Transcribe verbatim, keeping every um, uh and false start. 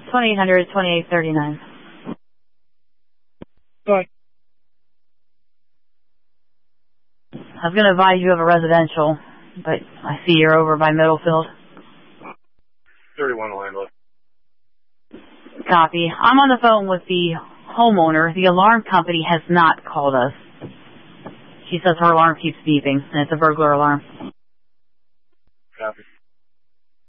twenty-eight hundred, twenty-eight thirty-nine. Bye. I was going to advise you of a residential, but I see you're over by Middlefield. thirty-one Orlando. Copy. I'm on the phone with the homeowner. The alarm company has not called us. She says her alarm keeps beeping, and it's a burglar alarm.